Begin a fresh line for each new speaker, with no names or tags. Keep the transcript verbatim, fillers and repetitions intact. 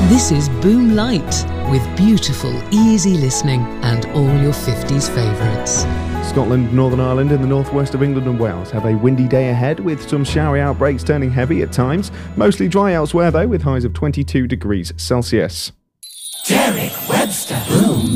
This is Boom Light, with beautiful, easy listening and all your fifties favourites.
Scotland, Northern Ireland and the northwest of England and Wales have a windy day ahead with some showery outbreaks turning heavy at times. Mostly dry elsewhere though, with highs of twenty-two degrees Celsius.
Derek Webster. Boom.